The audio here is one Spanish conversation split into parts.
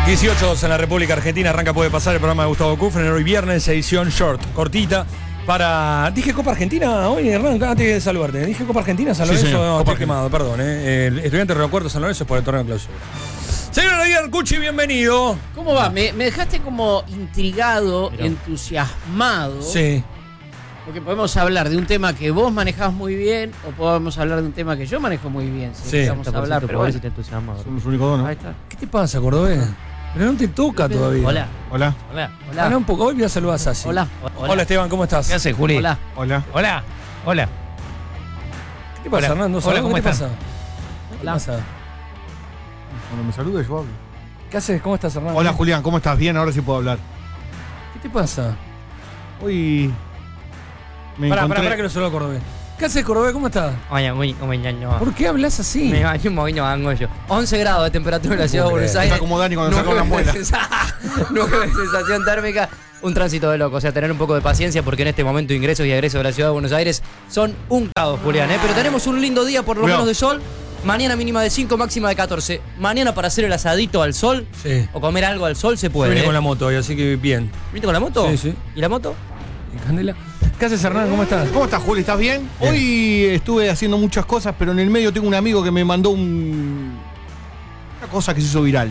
18 en la República Argentina, arranca Puede Pasar el programa de Gustavo Kufner, hoy viernes, edición short, cortita, para... ¿Dije Copa Argentina hoy, Hernán? Antes de saludarte, ¿dije Copa Argentina, San Lorenzo? Sí, no, Copa estoy quemado, perdón, El estudiante de recuerdo San Lorenzo es por el torneo de clausura. Señor David Arcucci, bienvenido. ¿Cómo va? Me dejaste como intrigado, entusiasmado. Sí. Porque podemos hablar de un tema que vos manejás muy bien o podemos hablar de un tema que yo manejo muy bien. Sí. Vamos a hablar, pero bueno. Somos los únicos dos, ¿no? Ahí está. ¿Qué te pasa, Cordobés? Pero no te toca todavía. Hola. Hola. Hola. Hola un poco, hoy voy a saludar a Sassi. Hola. Hola Esteban, ¿cómo estás? ¿Qué haces, Juli? Hola. Hola. Hola. Hola. ¿Qué te pasa, Hola. Hernando? Hola, ¿cómo ¿Qué te estás? pasa? ¿Qué te Hola. pasa? Cuando me saludes yo hablo. ¿Qué haces? ¿Cómo estás, Hernando? Hola Julián, ¿cómo estás? Bien, ahora sí puedo hablar. ¿Qué te pasa? Hoy me Pará encontré... que lo saludo a Cordobés. ¿Qué haces, Cordobés? ¿Cómo estás? ¿Por qué hablas así? 11 grados de temperatura en la ciudad de Buenos Aires. Está como Dani cuando saca una muela. 9 de sensación térmica. Un tránsito de loco. O sea, tener un poco de paciencia porque en este momento ingresos y egresos de la ciudad de Buenos Aires son un caos, Julián. Pero tenemos un lindo día, por lo menos de sol. Mañana mínima de 5, máxima de 14. Mañana para hacer el asadito al sol Sí. o comer algo al sol se Yo puede. vine con la moto hoy, así que bien. ¿Viniste con la moto? Sí, sí. ¿Y la moto? ¿Y Candela? ¿Qué haces, Hernán? ¿Cómo estás? ¿Cómo estás, Juli? ¿Estás bien? Bien. Hoy estuve haciendo muchas cosas, pero en el medio tengo un amigo que me mandó una cosa que se hizo viral.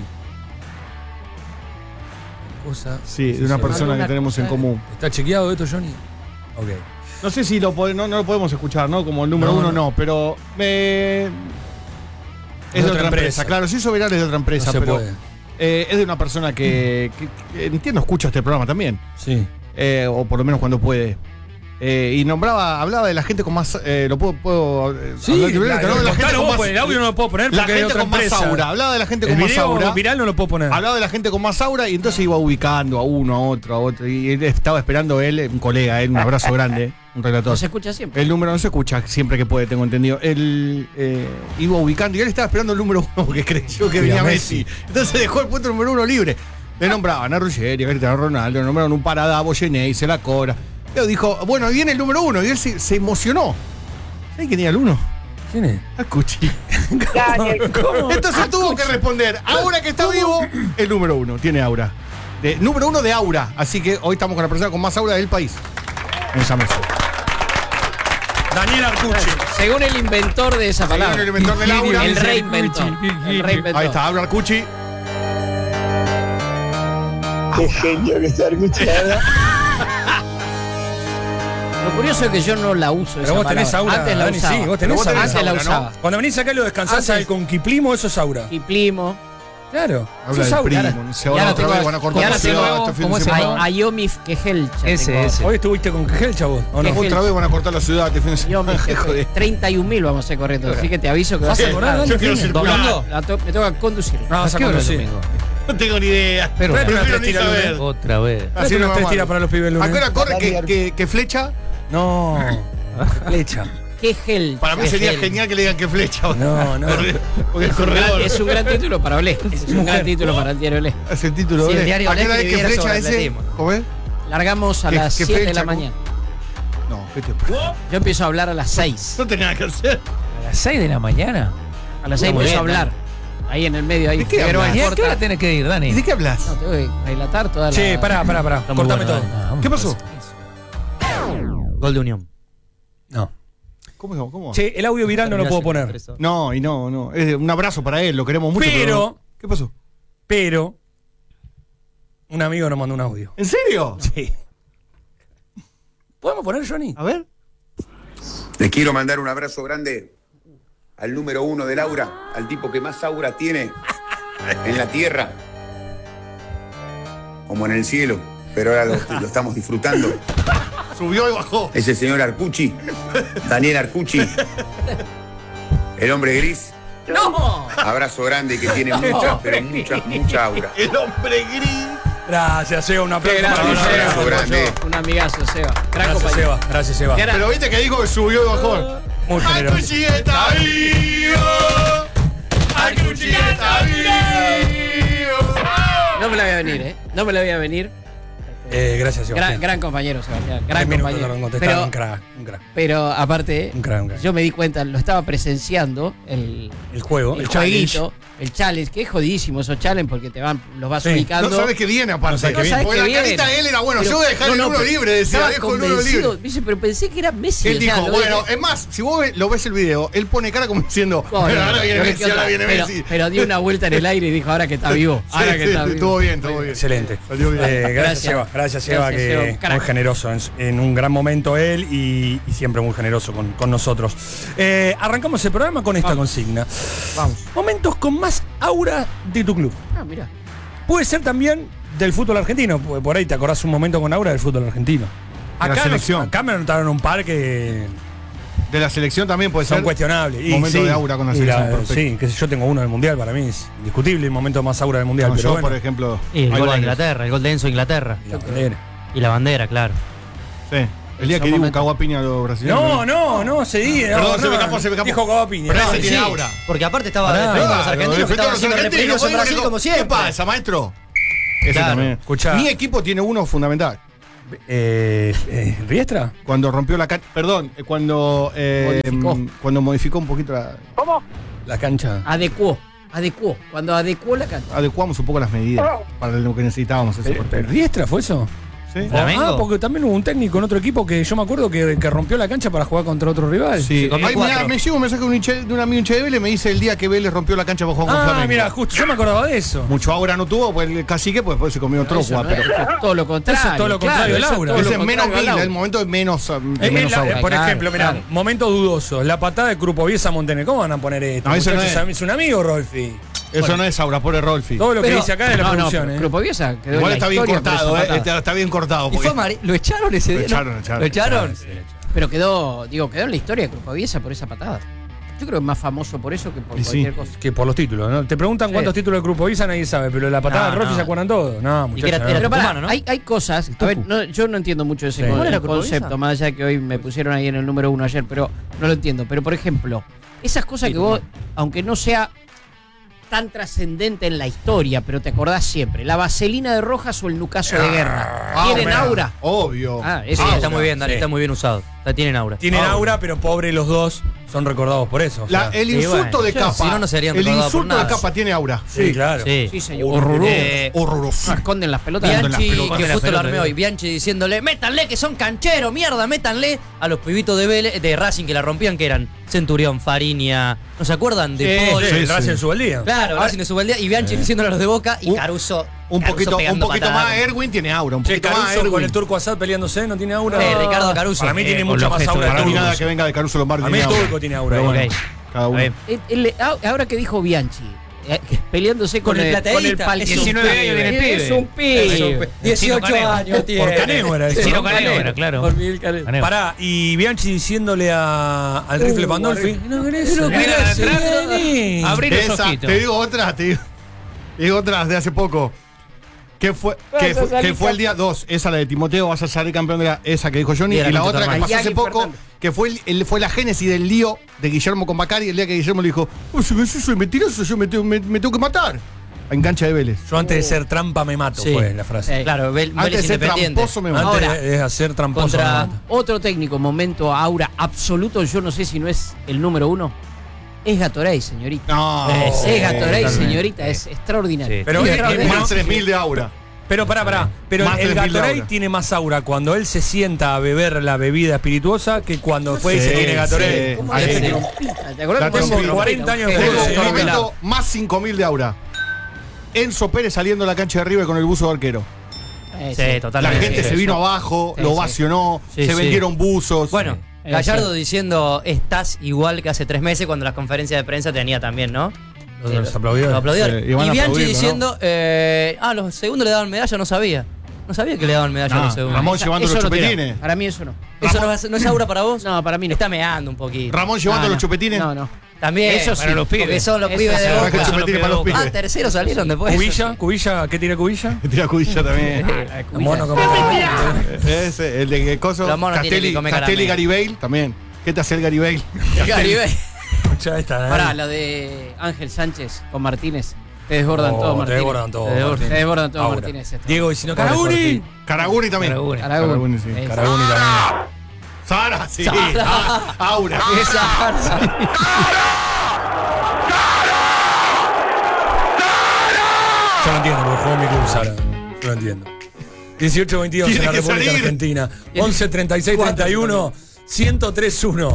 Cosa. Sí, de una persona Una que tenemos en cosa. común. ¿Está chequeado esto, Johnny? Ok. No sé si no lo podemos escuchar, ¿no? Como el número uno, no, pero es de otra empresa. Claro, si hizo viral es de otra empresa, No se pero puede. Es de una persona que entiendo escucha este programa también. Sí. O por lo menos cuando puede. Y hablaba de la gente con más. ¿Lo puedo Sí, hablar libre? No, la gente con más. el audio no lo puedo poner La porque es de gente otra con más empresa. aura. Hablaba de la gente El con más video aura. viral no lo puedo poner. Hablaba de la gente con más aura y entonces iba ubicando a uno, a otro. Y él estaba esperando un colega, un abrazo grande, un relator. No se escucha siempre. El número no se escucha siempre que puede, tengo entendido. Él iba ubicando y él estaba esperando el número uno porque creyó que venía Messi. Entonces dejó el puesto número uno libre. Le nombraban a Ruggeri, a Cristiano Ronaldo, le nombraron un parada a Boyené y se la cobra. Luego dijo, bueno, viene el número uno. Y él se emocionó. ¿Sabes quién tenía el uno? ¿Quién es? Arcucci. Entonces tuvo que responder, ahora que está vivo, el número uno. Tiene aura. Número uno de aura. Así que hoy estamos con la persona con más aura del país. En esa mesa. Daniel Arcucci. Según el inventor de esa palabra. El inventor del aura. El reinventor. El reinventor. Ahí está, habla Arcucci. Qué genio que está escuchando. Lo curioso es que yo no la uso. Pero esa vos tenés palabra. aura, Antes la Dani, usaba. sí, vos Pero tenés vos tenés aura. Antes la aura, ¿no? usaba. Cuando venís acá lo descansás Antes- al conquiplismo, eso es aura. Y primo. Claro. Habla Eso es del aura. primo. Dice, Y ahora ahora otra tengo- vez van a y cortar ahora la ciudad tengo- este fin ¿cómo de se llama? semana. Ayomif Kehelcha. Ese. Hoy estuviste con Gel, chavo. ¿O no? Qué Otra vez van a cortar la ciudad este fin de semana. Joder. 31.000 vamos a hacer corriendo. Así que te aviso que vas a acordar, Dani? Yo quiero circular. Me toca conducir. No, vas a ¿Qué hora conducir. domingo? No tengo ni idea. Pero Traete unas prefiero tres ni tiras saber. lunes. otra vez. Así Traete no unas va tres mal. tiras para los pibes ¿A qué lunes. hora corre que flecha? No. Flecha. Kehel. Para mí sería genial que le digan que flecha. No, no. Porque el corredor Es un gran título para Olé. Es un gran título para el diario Olé. es el título. Si el ¿eh? diario ¿A qué Olé hora es que escribiera flecha sobre ese? atletismo. ¿Cómo es? Largamos a ¿Qué- las qué 7 de fecha? la mañana. No, ¿qué te Yo empiezo a hablar a las 6. No tenía nada que hacer. ¿A las 6 de la mañana? A las 6 Muy empiezo a bien, hablar. Ahí en el medio, ahí. ¿De qué Pero hablas? ¿Y a qué corta. hora tenés que ir, Dani? ¿Y de qué hablas? No, tengo que relatar toda la. Che, pará. Está muy Cortame bueno, todo. Dani. Vamos. ¿Qué pasó? Gol de Unión. No. ¿Cómo? Che, el audio viral no lo puedo poner. No, no. Es un abrazo para él, lo queremos mucho. Pero- ¿Qué pasó? Pero un amigo nos mandó un audio. ¿En serio? Sí. ¿Podemos poner, Johnny? A ver. Les quiero mandar un abrazo grande al número uno del aura, al tipo que más aura tiene en la tierra, como en el cielo, pero ahora lo estamos disfrutando. Subió y bajó. Es el señor Arcucci, Daniel Arcucci, el hombre gris. ¡No! Abrazo grande que tiene mucha, pero mucha aura. El hombre gris. Gracias, Seba. Un aplauso Qué para grande, vos. Un abrazo grande. Un amigazo, Seba. Gran Gracias, compañero. Seba. Gracias, Seba. Qué Pero viste que dijo que subió y bajó. Muy generoso. Arcucci está vivo. Arcucci está vivo. No me la voy a venir, ¿eh? No me la voy a venir. Gracias, Sebastián. Gran compañero, Sebastián. Gran 10 minutos compañero. tardó en contestar, un crack. Pero aparte, Un crack. yo me di cuenta, lo estaba presenciando el juego, el challenge. jueguito, el challenge, que es jodidísimo esos challenge porque los vas Sí. ubicando. No sabes que viene aparte. No sabes que No sabes Porque que la viene. carita de él era bueno. Pero- yo voy a dejar el no, uno pero libre, decía, estaba dejo el uno convencido, libre. dice, pero pensé que era Messi. Él o sea, dijo, lo bueno, de- es más, si vos lo ves el video, él pone cara como diciendo, No, pero no, ahora viene no, Messi, ¿qué ahora onda? viene Messi. Pero dio una vuelta en el aire y dijo, ahora que está vivo. Sí, Ahora que sí, está vivo. estuvo bien, estuvo bien. Excelente. Salió bien. Gracias, Gracias. Seba. Gracias, Seba, Gracias, que Seba. Crack. muy generoso. En un gran momento él y siempre muy generoso con nosotros. Arrancamos el programa con esta consigna. Vamos. Momentos con más aura de tu club. Ah, mira. Puede ser también del fútbol argentino, porque por ahí te acordás un momento con aura del fútbol argentino. De la selección. Acá me anotaron un par que De la selección también puede son ser. cuestionables. Momento de aura con la selección, perfecto. Sí, que yo tengo uno del Mundial, para mí es indiscutible el momento más aura del Mundial. No, pero yo, bueno, por ejemplo. Y el hay gol de varios. Inglaterra, el gol de Enzo de Inglaterra. y la bandera. Y la bandera, claro. Sí. El día Son que digo un momentos. caguapiña a los brasileños. no, seguí. Perdón, se me escapó. Dijo Cavapiña. Pero No, ese sí. tiene aura. Porque aparte estaba Pará, defendiendo a los Claro, argentinos, que defendiendo a estaban los siendo argentinos, reprimidos en bueno, Brasil dijo, como siempre. ¿Qué pasa, maestro? Ese Claro. también. Escuchá. Mi equipo tiene uno fundamental. ¿Riestra? Cuando rompió la cancha. Perdón, cuando modificó un poquito la. La cancha. Adecuó. Cuando adecuó la cancha. Adecuamos un poco las medidas para lo que necesitábamos ese portero. ¿Riestra fue eso? ¿Sí? Flamengo. Ah, porque también hubo un técnico en otro equipo que yo me acuerdo que rompió la cancha para jugar contra otro rival. Sí. comió Ahí 4. me llegó un mensaje de un amigo hincha de Vélez, me dice el día que Vélez rompió la cancha para jugar con Ah, Flamengo. mira, justo, yo me acordaba de eso. Mucho aura no tuvo, pues el cacique, pues después se comió otro Eso no pero es, eso es todo lo contrario. Eso es todo lo contrario, eso es Laura. todo lo ese es menos contrario, vil, Laura. el momento de menos aura. Por Claro, ejemplo, mira, claro. momentos dudosos. La patada de Krupoviesa a Montenegro. ¿Cómo van a poner esto? No, eso no Muchachos? es. Es un amigo, Rolfi. Eso no es aura, pobre Rolfi. Todo lo que Pero- dice acá es de la producción, pero ¿eh? Krupoviesa quedó Igual en la está bien historia por cortado, esa patada. está bien cortado. ¿Y Porque lo echaron ese día? Lo ¿no? echaron. ¿Lo echaron? Pero quedó en la historia de Krupoviesa por esa patada. Yo creo que es más famoso por eso que por Y sí. cualquier cosa. Que por los títulos, ¿no? Te preguntan Sí. cuántos títulos de Krupoviesa, nadie sabe, pero de la patada No, de Rolfi no. se acuerdan todos. No, Y que era- muchachos. era Pero pará, tucumano, ¿no? hay cosas. A ver, yo no entiendo mucho ese Sí. ¿Cuál era Krupoviesa? concepto, más allá de que hoy me pusieron ahí en el número 1 ayer, pero no lo entiendo. Pero por ejemplo, esas cosas Sí, que vos, aunque no sea tan trascendente en la historia, pero te acordás siempre, la vaselina de Rojas o el nucaso de guerra. ¿Tienen mira, aura? Obvio. Ah, Sí, eso está muy bien, Dani, sí. está muy bien usado. Tienen aura. Tienen aura, pero pobres los dos son recordados por eso. o sea. El Sí, insulto bueno, de yo, capa. si no, no serían el recordados por insulto de nada. capa tiene aura. Sí, claro. Sí. Sí, señor. Horroroso. Horroroso. Esconden las pelotas. Bianchi, pelotas. que Las justo lo pelotas, armé hoy, Bianchi diciéndole, métanle que son cancheros, mierda, métanle a los pibitos de Vélez, de Racing que la rompían, que eran Centurión, Fariña, ¿no se acuerdan? De Sí, Paul. sí, el sí. Racing sube el día. Claro, Racing de Subeldía y Bianchi diciéndole a los de Boca y Un- Caruso. Un Caruso poquito pegando más. patadas. Erwin tiene aura. Un Che, poquito más Caruso con Erwin. el Turco Asad peleándose, ¿no tiene aura? Ricardo Caruso. Para mí tiene con mucha los más gestos aura de el Para mí Turco. nada que venga de Caruso Lombardi. A mí tiene el aura. Turco tiene aura. Pero bueno, Ok. cada uno. Ahora que dijo Bianchi, peleándose Con el plateísta. palquero. Es un 19 años tiene el pibe. Es un pibe. 18 años tiene. Por Caneo era eso. Chino Caneo era, claro. Por Miguel Caneo. Caneo. Pará, y Bianchi diciéndole al rifle Pandolfi. No querés, no Mira, querés atrás, venir. abrí los Esa, ojitos. te digo otras de hace poco. ¿Qué fue el día 2? Esa la de Timoteo, vas a salir campeón de esa que dijo Johnny. Y de la Y la concha otra que Tormenta. pasó hace Yagi poco, Fernández. que fue la génesis del lío de Guillermo con Bacari. El día que Guillermo le dijo, si soy mentiroso, yo me tengo que matar. En cancha de Vélez. Yo antes de ser trampa me mato, Sí. fue la frase. Claro, Antes Vélez de ser Independiente. tramposo me mato. Antes Ahora, de hacer tramposo contra- me mato. Otro técnico, momento aura absoluto, yo no sé si no es el número 1. Es Gatorade, señorita. No. Es Gatorade, totalmente. señorita, es extraordinario. Sí. Pero Es es- extraordinario. Más 3000 de aura. Pero pará. Pero Más el 3000 de Gatorade aura. tiene más aura cuando él se sienta a beber la bebida espirituosa que cuando fue y se Sí, tiene Gatorade. sí. ¿Cómo Ahí. es trompita? ¿Te acordás La cómo es trompita. trompita? 40 años de Qué fútbol, bueno, sí, Otro trompita. momento, más 5000 de aura. Enzo Pérez saliendo a la cancha de River con el buzo de arquero. Sí, La totalmente. gente Sí, se sí. vino abajo, Sí, lo sí. vacionó, Sí, se sí. vendieron buzos. Bueno, Sí. Gallardo Sí. diciendo, estás igual que hace 3 meses cuando las conferencias de prensa tenía también, ¿no? Los aplaudidores. Lo aplaudieron. Sí, y van y a Bianchi aplaudirlo, diciendo, los segundos le daban medalla, no sabía. No sabía que le daban medalla a No, los segundos. Ramón llevando Eso los no te da. chupetines. Para mí eso no. ¿Eso no es aura para vos? No, para mí no. Está meando un poquito. Ramón llevando No, los no. chupetines. No. También. Eso sí. Para los pibes. Porque son los Eso pibes sí. de Traje Boca. chupetines para los Ah, pibes. terceros salieron después. Cubilla, ¿qué tira Cubilla? Tira cubilla también. Mono como Ese, el de Coso. Los monos tienen que comer Castelli caramelo. Garibay también. ¿Qué te hace el Garibay? Caribe. Ya está. Pará, lo de Ángel Sánchez con Martínez. Te desbordan todo, Te Martínez. desbordan todo. Te desbordan. Te desbordan todo, Aura. Martínez. Diego diciendo Caraguni. Caraguni también. Caraguni. sí. Sí. Caraguni también. Sara, sí. Aura. Yo no entiendo, porque jugó mi club, Sara. Yo no entiendo. 18-22 en Tiene la que República salir. Argentina. 11-36-31. 103-1.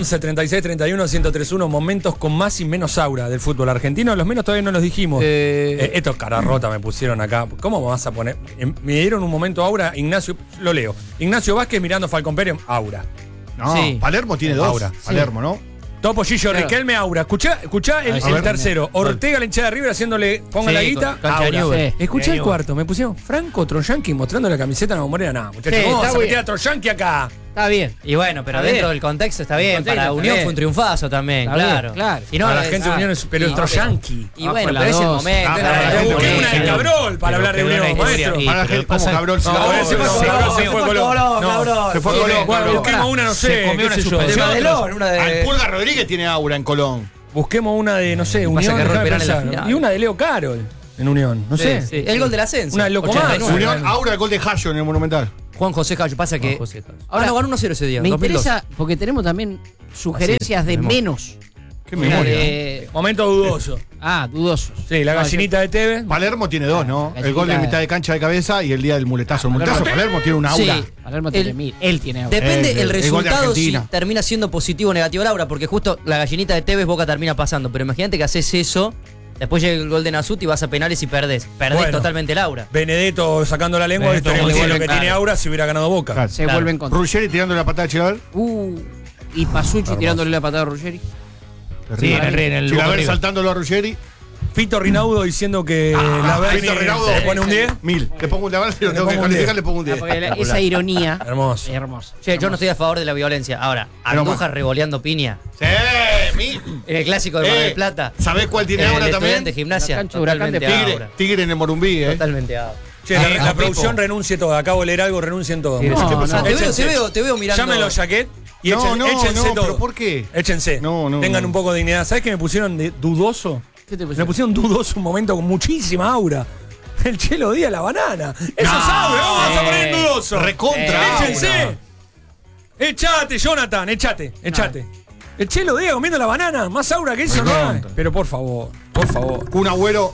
11-36-31-1031. Momentos con más y menos aura del fútbol argentino. Los menos todavía no los dijimos. Esto es cara rota, me pusieron acá. ¿Cómo vas a poner? Me dieron un momento aura. Ignacio, lo leo. Ignacio Vázquez mirando Falcon Pérez, aura. No, Sí. Palermo tiene dos. Aura. Palermo, ¿no? Topo Gillo, Claro. Riquelme, aura. Escuchá el ver. tercero. Ortega, la hinchada de River, haciéndole ponga Sí, la guita. cancha de Aura. Newell. Sí. Escuchá el Newell. cuarto. Me pusieron Franco Troyanqui mostrando la camiseta en la memoria. Nada, muchachos. Sí, ¿Cómo está vas a meter bien. a Troyanqui acá? Está bien. Y bueno, pero Está dentro bien. del contexto está bien. Contexto Para está Unión bien. fue un triunfazo también, Está bien, claro. claro. Y no, Para la es- gente de Unión, pero el y- Troyanqui. Y Ah, bueno, fue la pero es el dos. momento. Ah, es pero la la Te gente busqué Unión, una de sí. Cabrol para hablar de quedó Unión, una historia. maestro. Para la gente, ¿cómo Cabrol se Ahora se fue No, Colón, se fue Colón. No, se fue Colón. Bueno, Cabrol. busquemos una, no sé. Se comió qué una sé yo. suspensión. De Madelón, una Al de. Pulga Rodríguez tiene aura en Colón. Busquemos una de, no sé, Pasa Unión. que erró el déjame penal en la pensar. final. Y una de Leo Carol en Unión, no sé. Sí, el gol del ascenso. Una de Loco 89. Más. Unión, aura el gol de Hayo en el Monumental. Juan José Cayo, pasa que. José Cayo. Ahora no ganó 1-0 ese día. Me 2002. interesa porque tenemos también sugerencias de tenemos. menos. Qué memoria. Momento dudoso. Dudosos. Sí, la No, gallinita de Tevez. Palermo tiene dos, ¿no? Gallina. El gol de mitad de cancha de cabeza y el día del muletazo. El muletazo, Palermo tiene un aura. Sí. Palermo tiene El- 1000. Él tiene aura. Depende el el gol de resultado si Argentina. termina siendo positivo o negativo Laura, porque justo la gallinita de Tevez Boca termina pasando. Pero imagínate que haces eso, después llega el gol de Nasuti y vas a penales y perdés. Perdés Bueno. totalmente Laura. Benedetto sacando la lengua, Benedetto esto como es lo siempre, que claro. tiene aura si hubiera ganado Boca. Claro. Se Claro. vuelven contra. Ruggeri tirando la patada de Chilaver. Y Pasucci tirándole la patada a Ruggeri. Sí, en el Chilaver River. saltándolo a Ruggeri. Pito Rinaudo diciendo que la Berni Fito Rinaudo. le pone un 10. 1000. Le pongo un 10. Si lo tengo pongo que un calificar, 10. le pongo un 10. Esa ironía. Hermoso. Es hermosa. Che, yo no estoy a favor de la violencia. Ahora, Pero Andújar más. revoleando piña. Sí, 1000. En el clásico de Mar del Plata. ¿Sabés cuál tiene En el aura Estudiante también? Gimnasia. La cancha de Huracán de Totalmente Tigre, aura. Tigre en el Morumbí, Totalmente aura. Che, la producción renuncie toda. Acabo de leer algo, renuncien todo. ¿Qué pasó? Ah, te Échense. veo mirando. Llámenlo Jaquet y No, échense no, todo. pero ¿por qué? Échense. No, Tengan no. un poco de dignidad. ¿Sabes qué me pusieron de dudoso? ¿Qué te Me pusieron dudoso un momento con muchísima aura. El Chelo Díaz, la banana. Eso es aura. ¿Cómo vas a poner en dudoso? Recontra Échense. aura. Echate, Jonathan, echate. El Chelo Díaz comiendo la banana. Más aura que eso no hay. Recontra. Pero por favor, por favor. Kun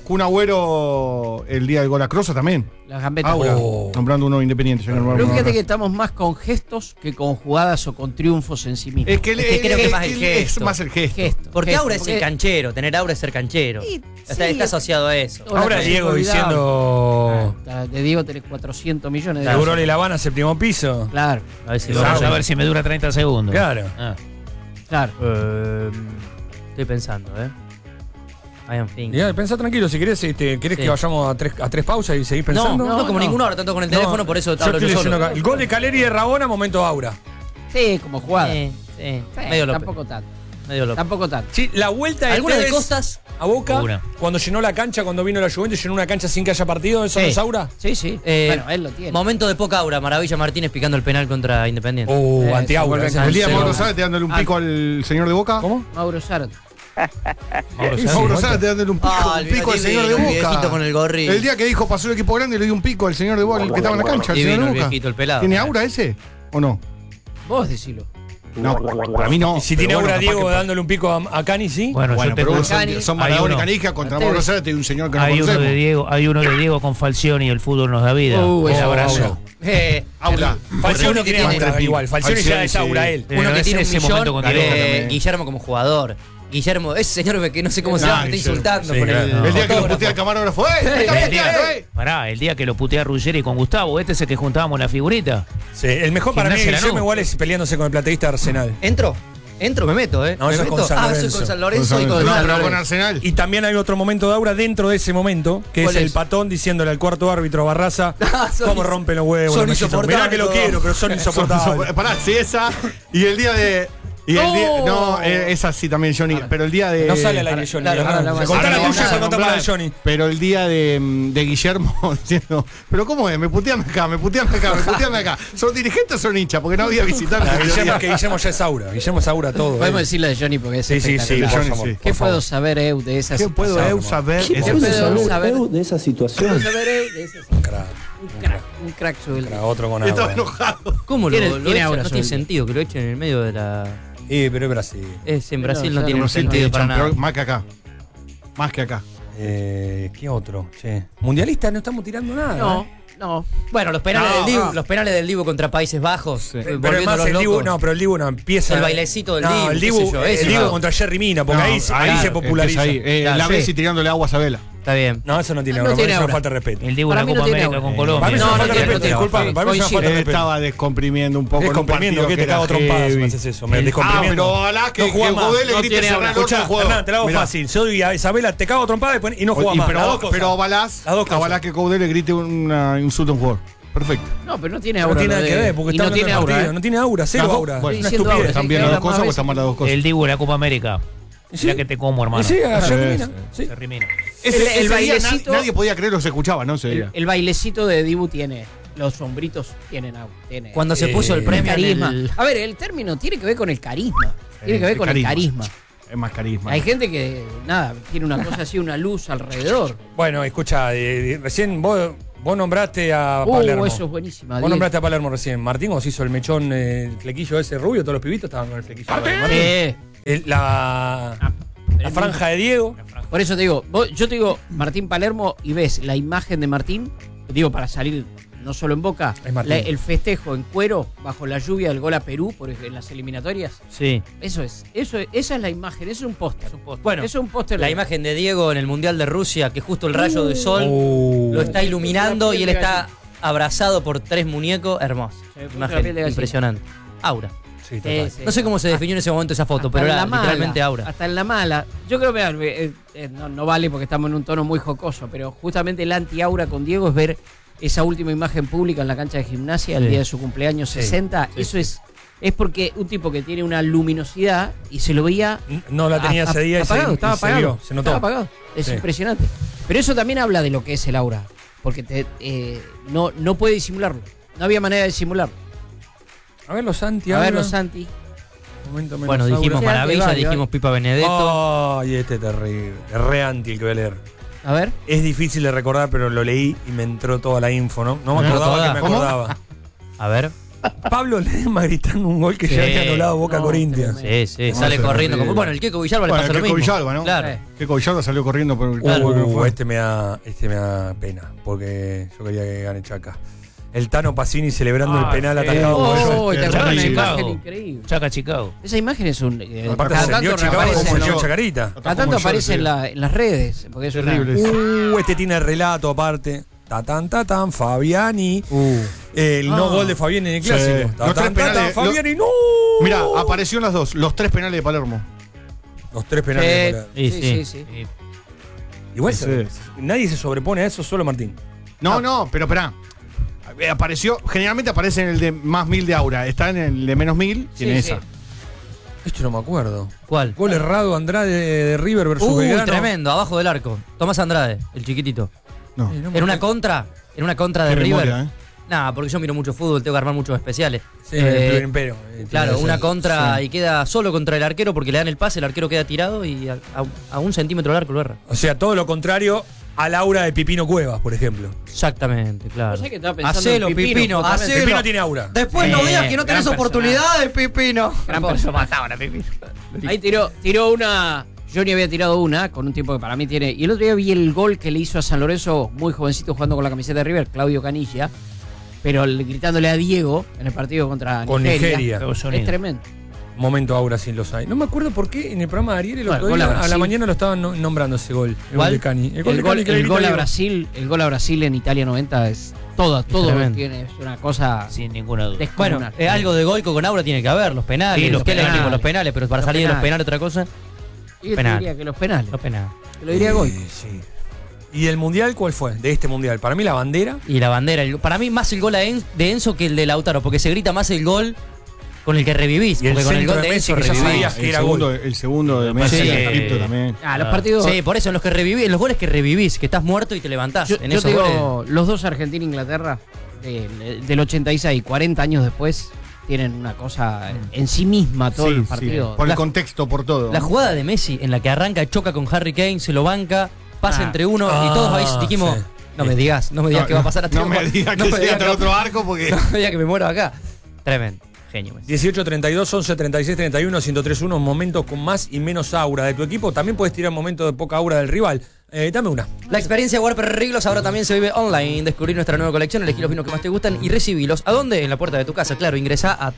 Agüero el día del gol a Crosa también. Las gambetas. Aura. Oh. Nombrando uno independiente. ya que nombramos Pero uno fíjate que acá. estamos más con gestos que con jugadas o con triunfos en sí mismos. Es que, Es que creo que es más el es gesto. más el gesto. Gestos, Porque gestos, aura es el porque- canchero. Tener aura es ser canchero. Sí, Está sí, asociado a eso. Toda la Ahora cosa Diego inolvidable. diciendo. De Diego tenés 400 millones de Seguro y La Habana, séptimo piso. Claro, A ver si Vamos Aura. a ver si me dura 30 segundos. Claro. Ah. claro. Estoy pensando, I am thinking. Ya, pensá tranquilo, si querés, ¿querés Sí. que vayamos a tres pausas y seguís No, pensando? no, como no. ninguno ahora, tanto con el teléfono, por eso yo hablo estoy yo leyendo solo. acá. El gol de Caleri y de Rabona, momento aura. Sí, como jugada. Sí, Sí, medio loco. tampoco tanto. Medio loco. Tampoco tanto. Sí, la vuelta de ¿Alguna de Tevez Costas? a Boca, Una. cuando llenó la cancha, cuando vino la Juventus, llenó una cancha sin que haya partido, ¿eso no es aura? Sí, sí. Bueno, él lo tiene. Momento de poca aura, Maravilla Martínez picando el penal contra Independiente. se anti-aura. vuelve ese es El el día de cero. Mauro Zárate dándole un pico al señor de Boca. ¿Cómo? Mauro Zárate. Mauro Zárate dándole un pico, Ah, un pico al el señor de viejito, el Boca. viejito con el gorrito. El día que dijo pasó el equipo grande le dio un pico al señor de Boca, el que estaba en la cancha, al Divino señor de el Boca. viejito, el pelado. ¿Tiene aura ese? ¿O no? Vos decilo. No, para mí no. Y si pero tiene bueno, aura capaz Diego que- dándole un pico a Cani, sí. Bueno, Bueno, yo pero tengo son hay Maradona y uno- Canija contra Tevez. Mauro Zárate y un señor que no hay uno conocemos. de Diego con Falcioni y el fútbol nos da vida. Un ese abrazo. Aura. Falcioni uno que tiene tiene- aura igual. Falcioni ya es Falcioni, aura sí. él. Pero Uno que ese- tiene un ese millón, momento con Diego también. Guillermo como jugador. Guillermo, ese señor que no sé cómo se llama, me está Guillermo. insultando Sí, por claro. el El día que lo fotógrafo. putea el camarógrafo. El día que lo putea Ruggeri con Gustavo, este es el que juntábamos la figurita. Sí, el mejor para mí es Gimnasia Guillermo Lanús. igual es peleándose con el plateísta de Arsenal. Entro, me meto, No, me eso es con meto. San Eso es Lorenzo. con San Lorenzo y No, con San pero Lorenzo. con Arsenal. Y también hay otro momento de aura dentro de ese momento, que es ¿Cuál el es? patón diciéndole al cuarto árbitro Barraza cómo rompen los huevos. son los mellizos. Mirá que lo insoportables. quiero, pero son insoportables. Pará, sí, esa. Y el día de Y el día, no, es así también, Johnny. Pero el día de. No sale al aire, Johnny. Claro, Se contá la no, tuya, se no, contá no, la de Johnny. Pero el día de Guillermo diciendo, pero ¿cómo es? Me puteame acá. ¿Son dirigentes o son hinchas? Porque no había visitantes. Guillermo, que Guillermo ya es Aura. Guillermo es Aura todo. Podemos decirle de Johnny porque es Sí, espectacular. por favor, sí. ¿Qué por favor. puedo saber, Eu, de esa ¿Qué puedo situación? saber? ¿Qué Ese- puedo saber de esa situación? ¿Puedo saber, Eu, de esa situación? Crack. Un crack sueldo. Era otro con Estaba agua. enojado. ¿Cómo lo Tiene echan? aura No sobre tiene el día. sentido que lo echen en el medio de la. Pero es Brasil. En Brasil No, no tiene Pero sí, sentido para nada. pero más que acá. Más que acá. ¿Qué otro? Che. Mundialista no estamos tirando nada. No, no. Bueno, los penales No, del Dibu, no. los penales del Dibu contra Países Bajos, Pero volviendo además los el Dibu, locos. no, pero el Dibu no empieza. El bailecito del Dibu, el qué Dibu, sé yo, el ese Dibu no. contra Jerry Mina, porque No, ahí se populariza. empieza ahí. Claro, La sí. Bessi tirándole agua a Sabela. Está bien. No, eso no tiene No aura, tiene es una aura. falta de respeto. El Dibu en Para la mí no Copa tiene América aura. con Para mí Colombia. es una No, falta de tiene, respeto, no tiene. disculpame, para mí es una falta de respeto. Estaba descomprimiendo un poco en un Descomprimiendo, partido que te era cago trompadas si heavy. me haces eso. Me descomprimiendo. pero ojalá que No jugás más. Godel le No grite tiene cerrar aura. el orto al Escuchá, jugador. Hernán, te la hago Mirá. fácil. Soy a Isabela, te cago trompada y no jugás más. Las dos cosas. Pero avalás Las dos cosas. avalás que Godel le grite un insulto a un jugador. Perfecto. No, pero no tiene No aura. tiene nada lo que de- ver, porque y está no hablando tiene del aura. partido. No tiene aura, cero Las dos- aura. bueno, Una diciendo estupidez. aura, Están sí, bien que las dos habla más cosas, pues veces. están mal las dos cosas. El Dibu en la Copa América. Sí. Mira que te como, hermano. Sí, a Jerry Mina. Sí. Jerry Mina. Ese El día bailecito- nadie podía creer lo que se escuchaba, ¿no? Ese día. El bailecito de Dibu tiene. Los sombritos tienen aura. Cuando se puso el premio en carisma. el- A ver, el término tiene que ver con el carisma. Tiene que ver con el carisma. Es más carisma. Hay gente que, nada, tiene una cosa así, una luz alrededor. Bueno, escucha, recién vos nombraste a Palermo. Eso es buenísima. Vos nombraste a Palermo recién. Martín os hizo el mechón, el flequillo ese rubio, todos los pibitos estaban con el flequillo. Sí. La franja de Diego. Por eso te digo, yo te digo Martín Palermo y ves la imagen de Martín, digo para salir no solo en Boca, Es Martín. el festejo en cuero bajo la lluvia del gol a Perú por en las eliminatorias. Sí. Esa es la imagen, eso es un póster. Bueno, Eso es un póster. la imagen de Diego en el Mundial de Rusia, que justo el rayo de sol lo está iluminando y él está abrazado por 3 muñecos. Hermoso. Se me puso la piel Imagen de gallina. impresionante. Aura. Sí, total. No sé cómo se definió en ese momento esa foto, pero era literalmente aura. Hasta en la mala. Yo creo que no vale porque estamos en un tono muy jocoso, pero justamente el anti-aura con Diego es ver esa última imagen pública en la cancha de Gimnasia el Sí. día de su cumpleaños 60. Eso es porque un tipo que tiene una luminosidad y se lo veía No la tenía ese día y apagado, se, estaba y se apagado. vio, se notó. Estaba apagado. Es Sí. impresionante. Pero eso también habla de lo que es el aura, porque no puede disimularlo. No había manera de disimularlo. A ver los Santi. A ver, ahora. los Santi. Momento menos Bueno, aura. dijimos Sí, Maravilla, vale, dijimos Pipa Benedetto. Ay, este es terrible. Es re anti el que voy a leer. A ver. Es difícil de recordar, pero lo leí y me entró toda la info, ¿no? No me ¿No? acordaba ¿Toda? que me ¿Cómo? acordaba. A ver. Pablo Ledesma gritando un gol que Sí. ya había anulado Boca No, Corinthians. tremendo. Sí, sale corriendo. Bueno, el Keco Villalba le Bueno, pasa el lo Keco mismo. Villalba, ¿no? Claro. Keco Villalba salió corriendo por el Claro. Este me da pena, porque yo quería que gane Chaca. El Tano Pacini celebrando el penal sí. atajado por ellos. Oh, ¿te Chaca acuerdas? Una Chicago. imagen increíble. Chaca Chicago. Esa imagen es un. Aparte cada se tanto dio Chicago reaparece, como ¿no? el Chacarita. Cada tanto aparece en las redes. Porque es Terrible. Este tiene el relato aparte. Tatán, Fabiani. El no gol de Fabiani en el Sí. clásico. Los tres penales, Fabiani, no. Mira, apareció en las dos, los 3 penales de Palermo. Los 3 penales de Palermo. Sí. Igual Sí. nadie se sobrepone a eso, solo Martín. No, pero esperá. Apareció, generalmente aparece en el de más 1000 de Aura. Está en el de menos 1000, tiene sí. esa. Esto no me acuerdo. ¿Cuál? Gol errado Andrade de River versus Belgrano. Tremendo, abajo del arco. Tomás Andrade, el chiquitito. No. No me En una acuerdo. contra de Qué River. memoria, Nah, porque yo miro mucho fútbol, tengo que armar muchos especiales. Sí, en el primer imperio. Claro, una contra sí. y queda solo contra el arquero porque le dan el pase, el arquero queda tirado y a 1 centímetro del arco lo erra. O sea, todo lo contrario al aura de Pipino Cuevas, por ejemplo. Exactamente, claro. No sé qué estaba pensando Hacelo, en Pipino, Pipino, justamente. hacelo. Pipino tiene aura. Después no digas que no tenés gran oportunidades, Pipino. Gran persona. Ahí tiró una. Johnny había tirado una con un tipo que para mí tiene. Y el otro día vi el gol que le hizo a San Lorenzo, muy jovencito, jugando con la camiseta de River, Claudio Canilla. Pero gritándole a Diego en el partido contra Con Nigeria. Es tremendo. Momento aura sin los hay. No me acuerdo por qué en el programa de Ariel el otro Bueno, día, gol a a la Brasil. mañana lo estaban nombrando ese gol. El gol de Cani. El de Cani gol que le grita a Diego. Brasil, el gol a Brasil en Italia 90 es todo tremendo. tiene es una cosa Sin ninguna duda. Bueno, descomunal. algo de Goico con Aura tiene que haber, los penales. Sí, los ¿Qué le penales. digo? Los penales, pero para Los salir de los penales. penales otra cosa. Y yo te penal. diría que los penales. Los penales. Te lo diría Goico. Sí. ¿Y el mundial cuál fue? De este mundial. Para mí la bandera. Y la bandera. Para mí más el gol de Enzo que el de Lautaro, porque se grita más el gol con el que revivís. Y el Porque con el centro gol de de Messi Enzo que ya revivís. sabías que era gol. El segundo de Messi, Sí. Egipto también. Los partidos. Sí, por eso, en los que revivís, en los goles que revivís, que estás muerto y te levantás. Yo en te esos digo, goles. los dos Argentina e Inglaterra, del 86, 40 años después, tienen una cosa en sí misma todo el partido. Por el contexto, por todo. La jugada de Messi en la que arranca, choca con Harry Kane, se lo banca, pasa entre uno y todos ahí dijimos, sí. no me digas que va a pasar a No me digas que sea hasta el otro arco porque. No me digas que me muero acá. Tremendo. Genio Messi. 18-32, 11-36-31, 103-1, momentos con más y menos aura de tu equipo. También puedes tirar momentos de poca aura del rival. Dame una. La experiencia Warper Riglos ahora también se vive online. Descubrí nuestra nueva colección, elegí los vinos que más te gustan y recibilos. ¿A dónde? En la puerta de tu casa, claro. Ingresá a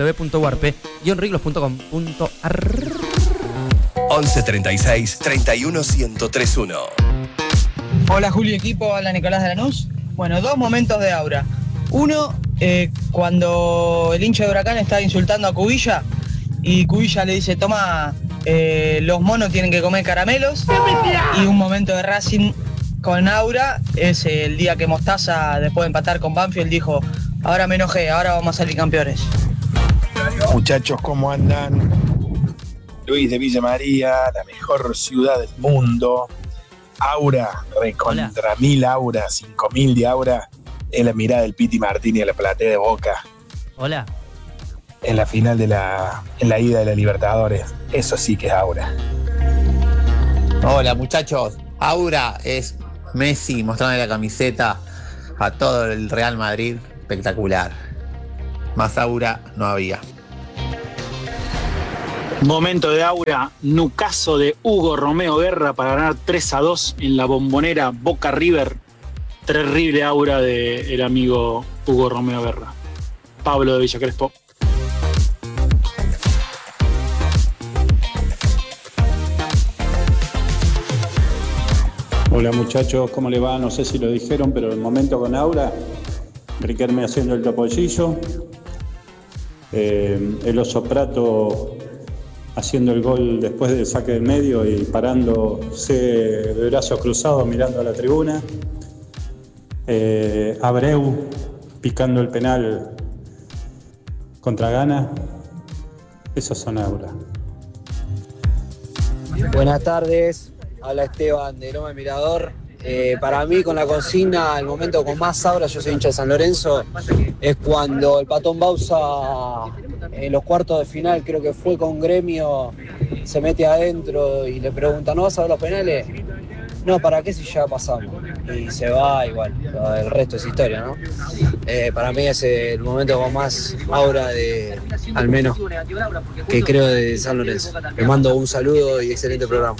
www.warpe-riglos.com.ar. 11 36 31 1031. Hola Julio equipo, habla Nicolás de Lanús. Bueno, dos momentos de aura. Uno, cuando el hincha de Huracán está insultando a Cubilla y Cubilla le dice, toma, los monos tienen que comer caramelos. Y un momento de Racing con aura es el día que Mostaza, después de empatar con Banfield, dijo, ahora me enojé, ahora vamos a salir campeones. Muchachos, ¿cómo andan? Luis de Villa María, la mejor ciudad del mundo. Aura, recontra 1000 aura, 5000 de aura. Es la mirada del Piti Martínez a la platea de Boca. Hola. En la final en la ida de la Libertadores. Eso sí que es aura. Hola muchachos, aura es Messi mostrando la camiseta a todo el Real Madrid, espectacular. Más aura no había. Momento de aura, nucazo de Hugo Romeo Guerra para ganar 3-2 en la Bombonera Boca River. Terrible aura del amigo Hugo Romeo Guerra. Pablo de Villa Crespo. Hola muchachos, ¿cómo le va? No sé si lo dijeron, pero el momento con aura, Riquelme haciendo el topollillo, el Oso Prato haciendo el gol después del saque del medio y parándose de brazos cruzados mirando a la tribuna, Abreu picando el penal contra Ghana. Esos son aura. Buenas tardes, habla Esteban de Loma del Mirador. Para mí, con la consigna, el momento con más aura, yo soy hincha de San Lorenzo, es cuando el Patón Bausa en los cuartos de final, creo que fue con Gremio, se mete adentro y le pregunta, ¿no vas a ver los penales? No, ¿para qué si ya pasamos? Y se va igual, el resto es historia, ¿no? Para mí es el momento con más aura de, al menos, que creo de San Lorenzo. Les mando un saludo y excelente programa.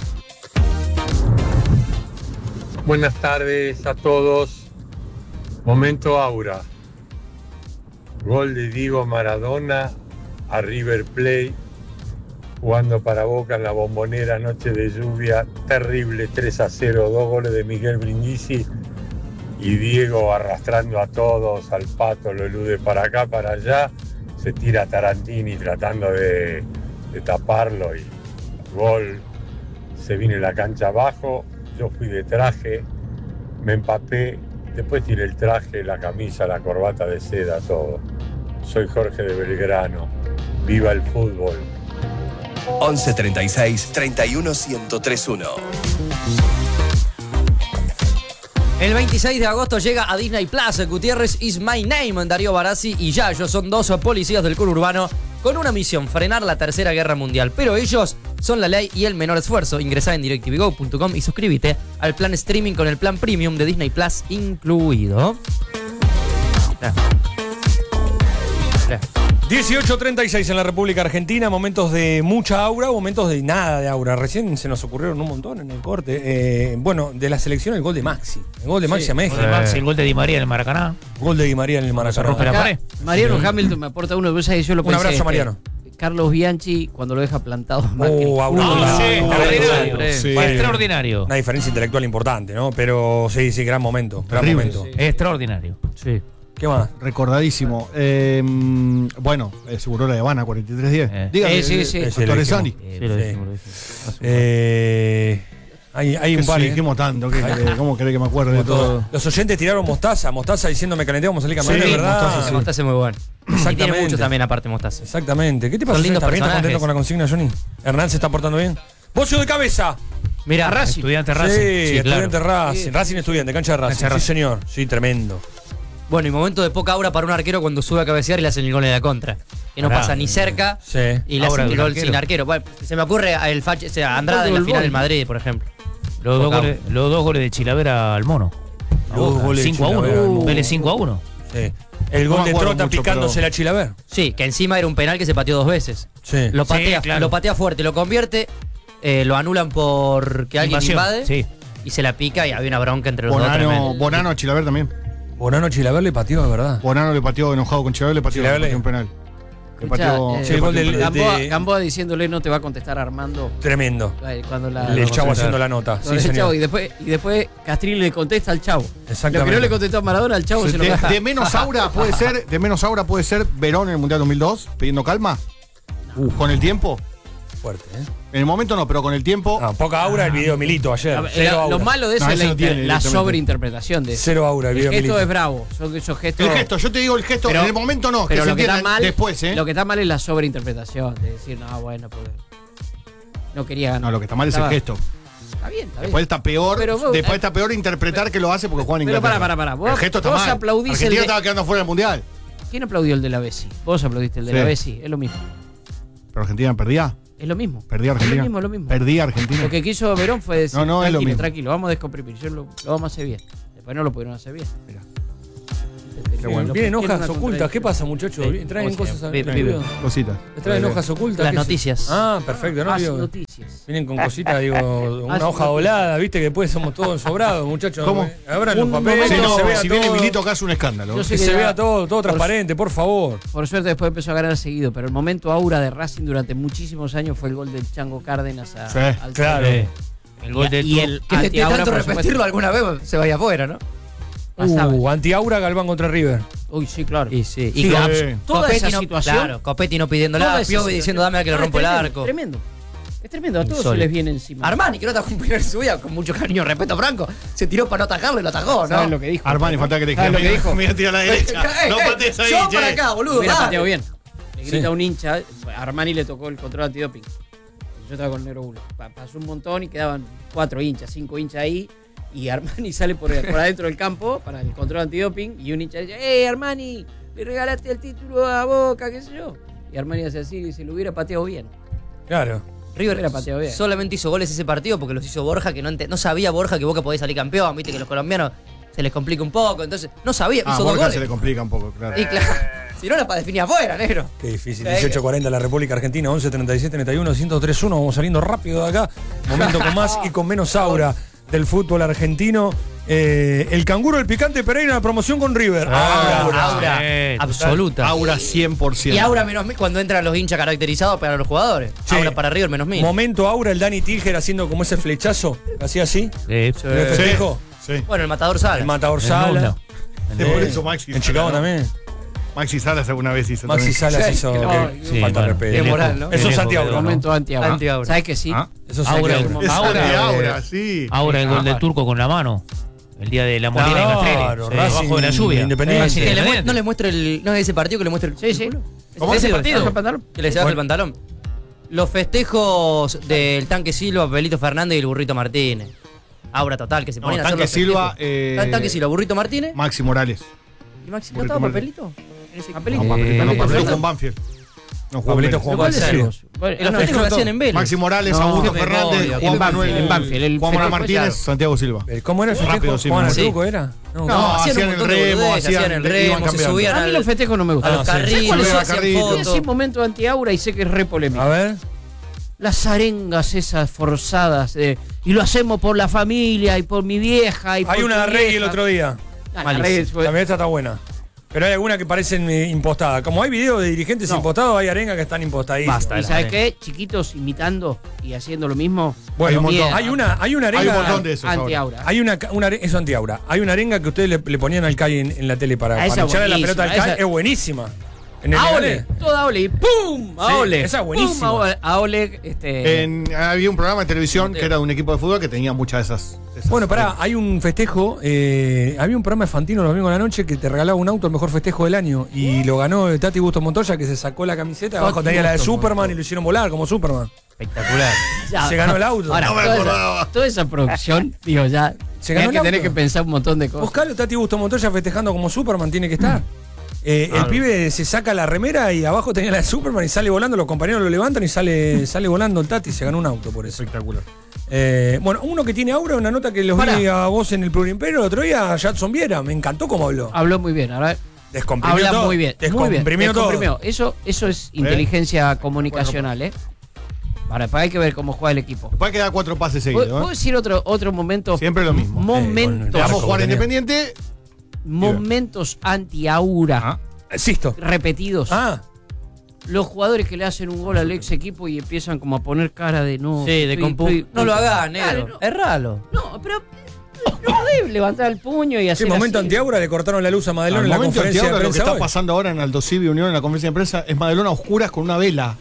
Buenas tardes a todos. Momento aura. Gol de Diego Maradona a River Plate, jugando para Boca en la Bombonera, noche de lluvia, terrible, 3-0, 2 goles de Miguel Brindisi y Diego arrastrando a todos, al Pato lo elude para acá, para allá, se tira a Tarantini tratando de taparlo y gol, se viene la cancha abajo, yo fui de traje, me empapé, después tiré el traje, la camisa, la corbata de seda, todo. Soy Jorge de Belgrano, viva el fútbol. 11 36 31 1031. El 26 de agosto llega a Disney Plus Gutiérrez is my name. Darío Barassi y Yayo son dos policías del conurbano con una misión: frenar la Tercera Guerra Mundial. Pero ellos son la ley y el menor esfuerzo. Ingresá en directvgo.com y suscríbete al plan streaming con el plan premium de Disney Plus incluido. 18:36 en la República Argentina, momentos de mucha aura, momentos de nada de aura. Recién se nos ocurrieron un montón en el corte. Bueno, de la selección el gol de Maxi. El gol de Maxi a México. El gol de Maxi, el gol de Di María en el Maracaná. Gol de Di María en el Maracaná. Rompe la pared. Mariano Hamilton me aporta uno de esos y yo lo Un pensé. abrazo, Mariano. Carlos Bianchi, cuando lo deja plantado. Extraordinario. Una diferencia intelectual importante, ¿no? Pero sí, gran momento. Gran momento. Extraordinario. Sí. ¿Qué más? Recordadísimo. Bueno, Seguro La Habana, 4310. Dígame, Torresani. Hay un par. Dijimos tanto. ¿Cómo querés que me acuerde de todo? Los oyentes tiraron Mostaza diciendo me calenté, vamos a salir campeones, ¿verdad? Mostaza es muy bueno. Y tiene muchos también, aparte, Mostaza. Exactamente. ¿Qué te pasa? Son lindos ¿Estás bien? ¿Estás personajes. contento con la consigna, Johnny? ¿Hernán se está portando bien? ¡Bocio de cabeza! Mirá, Racing. Estudiante Racing. Sí, estudiante claro. Racing. Racing estudiante, cancha de Racing. Sí, señor. Sí, tremendo. Bueno, y momento de poca aura para un arquero cuando sube a cabecear y le hacen el gol en la contra. Que no Pará. pasa ni cerca Sí. y le Aura hacen el de un gol arquero. sin arquero. Bueno, se me ocurre el Andrade en la final del Madrid, por ejemplo. Los dos goles de Chilavera al mono. Los dos goles de 5-1. Chilavera al Mono. Vélez 5-1. Sí. El gol No me de acuerdo Trota mucho, picándose pero- la Chilaver. Sí, que encima era un penal que se pateó 2 veces. Sí. Lo patea, Sí, claro. lo patea fuerte, lo convierte, lo anulan porque alguien Invasión, invade sí. y se la pica y había una bronca entre los dos. tremenda. Bonano a Chilaver también. Bonano Chilaver le pateó, de verdad. Bonano le pateó enojado con Chilaver, le pateó Chilaver un penal. Le Escuchá, pateó, Sí, el gol del- Gamboa, de- Gamboa diciéndole no te va a contestar Armando. Tremendo. Cuando la, El Chavo haciendo la nota. cuando Sí, el señor. Chavo, y después Castrilli le contesta al Chavo. Exactamente. Lo que no le contestó a Maradona, al Chavo se lo gasta. de menos aura puede ser Verón en el Mundial 2002, pidiendo calma. Con el tiempo. Fuerte, ¿eh? En el momento no, pero con el tiempo. Ah, poca aura el video de Milito ayer. A ver, Cero lo aura. malo de eso No, es ese no tiene la directamente. sobreinterpretación de eso. Cero aura el El video de gesto Milito. es bravo. Son esos gestos. El gesto, yo te digo el gesto, Pero- en el momento no, Pero que se lo que está entienda mal, después, ¿eh? lo que está mal es la sobreinterpretación. De decir, no, bueno, pues. No quería ganar. No, lo que está mal es el Estaba- gesto. Está bien, está bien. Después está peor, Pero vos- después está peor interpretar que lo hace porque juega en Pero Inglaterra. pará. Vos- El gesto está vos mal. aplaudís Argentina el de- estaba quedando fuera del Mundial. ¿Quién aplaudió el de la Bessi? Vos aplaudiste el de Sí. la Bessi. Es lo mismo. Pero Argentina perdía. Es lo mismo. Perdía Argentina. Es lo mismo. Perdía Argentina. Lo que quiso Verón fue decir, No, es lo tranquilo, mismo. tranquilo, vamos a descomprimir. Lo vamos a hacer bien. Después no lo pudieron hacer bien. Mirá. Qué bueno. Vienen hojas ocultas. ¿Qué pasa, muchocos? Traen cosas a Cositas. ¿Traen hojas ocultas? Las ¿Qué es? noticias. Ah, perfecto, ¿no? Más Digo, noticias. vienen con cositas, digo, una Más hoja doblada, viste que después somos todos sobrados, muchachos. ¿Cómo? Abran los Un papeles, momento- que No, se vea si todo, viene Milito acá es un escándalo. Yo sé que que se ya- vea todo transparente, por favor. Por suerte después empezó a ganar seguido, pero el momento aura de Racing durante muchísimos años fue el gol del Chango Cárdenas Sí, al claro. El gol del y el Que de antiaura, tanto por supuesto, repetirlo alguna vez se vaya afuera, ¿no? pasaba. Antiaura Galván contra River. Uy, sí, claro. Y sí. Sí, Toda esa no, situación. Claro, Copetti no pidiéndola, toda esa Piovi situación- diciendo dame a que le rompo el tremendo, arco. Tremendo. Es tremendo, a todos se Insólito. les viene encima. Armani, que no atajó un primer en su vida, con mucho cariño y respeto a Franco, se tiró para no atajarlo y lo atajó, ¿no? ¿Sabes lo que dijo? Armani, falta que te ¿Sabes lo que dijo? Me voy a tirar a la derecha. No patees ahí, Yo che. para acá, boludo. Hubiera dale. pateado bien. Le grita Sí. a un hincha, a Armani le tocó el control antidoping. Yo estaba con el negro bulo. Pasó un montón y quedaban 4 hinchas, 5 hinchas ahí. Y Armani sale por adentro del campo para el control antidoping. Y un hincha dice, Armani, le regalaste el título a Boca, qué sé yo. Y Armani hace así y dice, lo hubiera pateado bien. Claro. River Hubiera pateado bien. solamente hizo goles ese partido porque los hizo Borja, que no sabía Borja que Boca podía salir campeón. Viste que los colombianos se les complica un poco, entonces no sabía, hizo 2 Borja goles. se le complica un poco, claro. Y claro, si no era para definir afuera, negro. Qué difícil. Sí. 18:40 la República Argentina, 11 37 31 1031. Vamos saliendo rápido de acá. Momento con más y con menos aura del fútbol argentino. El canguro del picante Pereira en la promoción con River. Aura sí, absoluta. Aura 100%. Y aura menos 1000 cuando entran los hinchas caracterizados para los jugadores. Sí. Aura para River menos 1000. Momento aura, el Dani Tilger haciendo como ese flechazo. Hacía así. Sí. ¿Le festejo? Sí. Bueno, el matador sale. El matador El Sala. Nula. Por eso Maxi En Chicago Sala, ¿no? también. Maxi Salas alguna vez hizo Maxi también. Salas Sí, hizo. que no, que sí, falta de bueno, respeto. qué moral, ¿no? Eso es antiaura. ¿no? Momento antiaura. Antiaura. ¿Sabes que sí? ¿Ah? Eso es Aura. antiaura. Es Ahora, Aura, sí. Ahora el gol del Turco con la mano. El día de la Molina y Claro, Castelli. Racing Bajo de la lluvia. Independiente. Racing Que Independiente. no le muestre el. No es ese partido que le muestre el. Sí, sí. ¿Cómo ese se partido. baja el pantalón? Que le se baja el pantalón. Los festejos del Tanque Silva, Belito Fernández y el Burrito Martínez. Aura total, que se No, ponían a hacer Tanque los Silva. festejos. Tanque Silva, Burrito Martínez. Maxi Morales. ¿Y Maxi no Burrito estaba Martínez. papelito? En ese- Papelito. No, Papelito, no, Eh, Papelito Papelito. con Banfield. No jugó Papelito Vélez. jugó ¿Cuál de Banfield. esos? Bueno, En los no, festejos que no, hacían en Vélez. Maxi Morales, No, Augusto qué Fernández, memoria, Juan qué Manuel, en Banfield, el Juan Manuel festejo, Martínez, claro. Santiago Silva. ¿Cómo era el Rápido, festejo? sí, ¿Jugaban al sí. truco era? No, hacían hacían un el montón de remo, boludeces, hacían el iban remo, se cambiando. subían A mí los festejos no me a gustan. los sí. carritos, ¿Cuál es el hacían carrito? Voy a decir fotos. momento antiaura y sé que es re polémico. A ver. Las arengas esas forzadas y lo hacemos por la familia y por mi vieja y por Hay una de tu Reggae el vieja. otro día. Ah, la Malísimo. Reggae fue- También esta está buena. Pero hay algunas que parecen impostadas. Como hay videos de dirigentes No. impostados, hay arengas que están impostadísimas. Basta. ¿Y sabes qué? Chiquitos imitando y haciendo lo mismo. Bueno, Hay un montón. hay una Hay un arenga. montón de esos ahora. Antiaura. Hay eso antiaura. Hay una arenga que ustedes le ponían al CAI en la tele para Esa echarle la buenísima, pelota al CAI. esa- Es buenísima. A Ole, toda Ole y ¡pum! A Ole. Esa es buenísima. ¡Pum! A Ole, había un programa de televisión que era de un equipo de fútbol que tenía muchas de esas. Bueno, pará, hay un festejo. Había un programa de Fantino los domingos a la noche que te regalaba un auto, el mejor festejo del año. Y lo ganó el Tati Bustos Montoya, que se sacó la camiseta. Abajo tenía la de Superman y lo hicieron volar como Superman. Espectacular. Se ganó el auto. Ahora, No me acordaba. toda esa producción, digo, ya. Se ganó el auto. Tenés que pensar un montón de cosas. Buscalo, Tati Bustos Montoya festejando como Superman, tiene que estar. El pibe se saca la remera y abajo tenía la de Superman y sale volando, los compañeros lo levantan y sale volando el Tati, se ganó un auto por eso. Espectacular. Bueno, uno que tiene aura, una nota que los vi a vos en el Plurimperio el otro día, Jadson Viera, me encantó cómo habló. Habló muy bien, ahora descomprimió habla todo. muy bien. Descomprimió todo. Eso es inteligencia comunicacional, Ahora, hay que ver cómo juega el equipo. Puede quedar 4 pases seguidos. ¿Puedo decir otro momento? Siempre lo mismo. Vamos a jugar Independiente. Momentos anti-aura. Existo. Repetidos. Los jugadores que le hacen un gol al ex equipo y empiezan como a poner cara de no. Sí, de no lo hagas, negro. Erralo. No, pero no podés levantar el puño y hacer. Sí, momento así. anti-aura, le cortaron la luz a Madelón en la momento conferencia de anti-aura, prensa. lo que está hoy. pasando ahora en Aldo Civi Unión en la conferencia de prensa es Madelón a oscuras con una vela.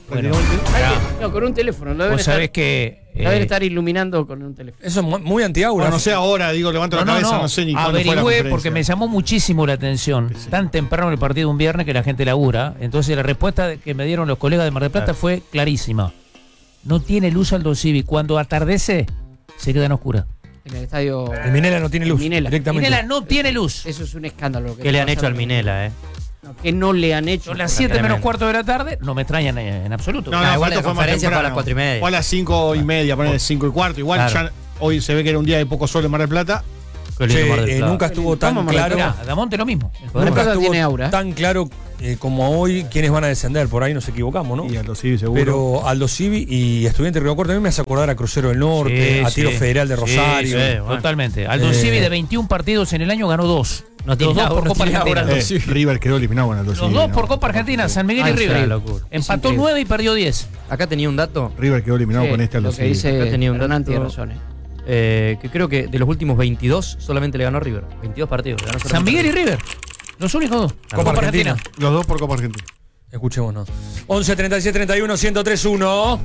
No, con un teléfono. Lo deben Vos sabés que. deben estar iluminando con un teléfono. Eso es muy anti-aura. No sé ahora, digo, levanto la cabeza, no sé ni cuándo fue la Averigüé conferencia. porque me llamó muchísimo la atención. Tan temprano el partido un viernes que la gente labura. Entonces la respuesta que me dieron los colegas de Mar del Plata fue clarísima. No tiene luz Aldo Civi. Cuando atardece, se queda en oscura. En el estadio. El Minela no tiene luz. Directamente. Minela no tiene luz. Eso es un escándalo. ¿Qué le han hecho al Minela, No, que no le han hecho. Son las 7 menos cuarto de la tarde. No me extrañan en absoluto. No, igual la fue más conferencia fue a temprano. las 4:30. Fue a las 5:30, poner 5:15. Igual Claro. ya hoy se ve que era un día de poco sol en Mar del Plata. Nunca estuvo tan claro. Damonte lo mismo. Nunca estuvo tiene aura. tan claro como hoy quiénes van a descender. Por ahí nos equivocamos, ¿no? Y Aldo Civi seguro. Pero Aldo Civi y Estudiante de Río Cuarto a mí me hace acordar a Crucero del Norte, a Tiro Federal de Rosario. Totalmente. Aldo Civi de 21 partidos en el año ganó 2. No tiene Los dos por Copa Argentina. River quedó eliminado con Aldo Civi. Los dos por Copa Argentina, San Miguel y River. locura. Empató 9 y perdió 10. Acá tenía un dato. River quedó eliminado con este Aldo Lo que Civi. dice Acá tenía un Hernán dato. tiene razón. Que creo que de los últimos 22 solamente le ganó River. 22 partidos. Le ganó San Miguel y River. Los únicos dos. Copa Argentina. Los dos por Copa Argentina. Escuchémonos. 11 37 31 1031.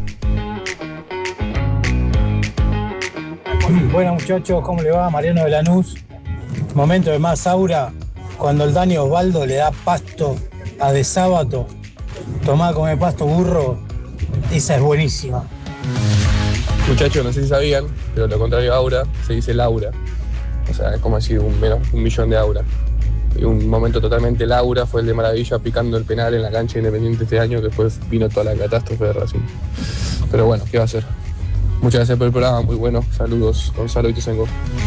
Buenas muchachos, ¿cómo le va? Mariano de Lanús. Momento de más aura, cuando el Dani Osvaldo le da pasto a De Sábato. Tomá, come pasto, burro. Esa es buenísima. Muchachos, no sé si sabían, pero lo contrario a aura se dice Laura. O sea, es como decir un millón de aura. Y un momento totalmente Laura fue el de Maravilla picando el penal en la cancha Independiente este año, que después vino toda la catástrofe de Racing. Pero bueno, ¿qué va a hacer? Muchas gracias por el programa, muy bueno. Saludos, Gonzalo Ituzengo.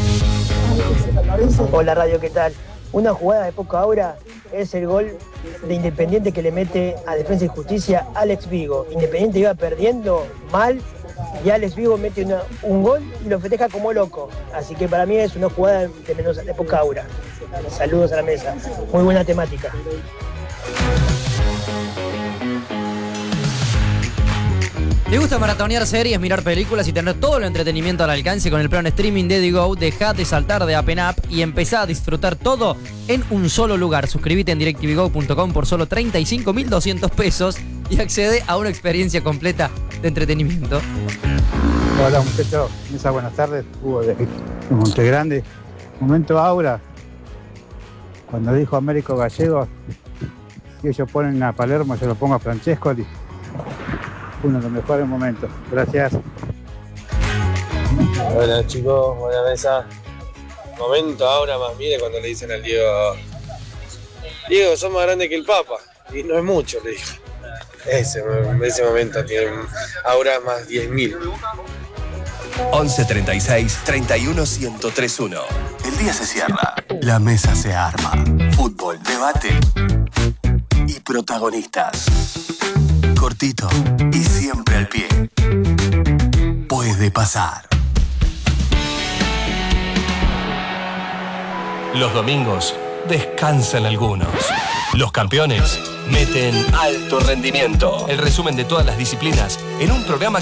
Hola Radio, ¿qué tal? Una jugada de poca aura es el gol de Independiente que le mete a Defensa y Justicia Alex Vigo. Independiente iba perdiendo mal y Alex Vigo mete un gol y lo festeja como loco. Así que para mí es una jugada de poca aura. Saludos a la mesa. Muy buena temática. ¿Te gusta maratonear series, mirar películas y tener todo el entretenimiento al alcance con el plan streaming de Digo? Deja de saltar de app en app y empezá a disfrutar todo en un solo lugar. Suscríbete en directvgo.com por solo 35.200 pesos y accede a una experiencia completa de entretenimiento. Hola muchachos, buenas tardes. Hugo de Montegrande. Momento aura. Cuando dijo Américo Gallegos, si ellos ponen a Palermo, yo lo pongo a Francescoli. Uno de los mejores momentos. Gracias. Hola chicos, buena mesa. Momento ahora más, mire cuando le dicen al Diego: Diego, sos más grande que el Papa. Y no es mucho, le dijo. Ese momento tiene aura más 10.000. 11 36 31 1031. El día se cierra, la mesa se arma. Fútbol, debate y protagonistas. Cortito y siempre al pie. Puede pasar. Los domingos descansan algunos. Los campeones meten alto rendimiento. El resumen de todas las disciplinas en un programa